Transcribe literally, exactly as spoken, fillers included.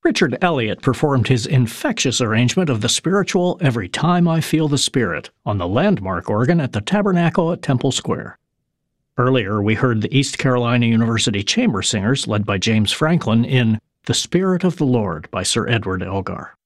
Richard Elliott performed his infectious arrangement of the spiritual Every Time I Feel the Spirit on the landmark organ at the Tabernacle at Temple Square. Earlier, we heard the East Carolina University Chamber Singers led by James Franklin in The Spirit of the Lord by Sir Edward Elgar.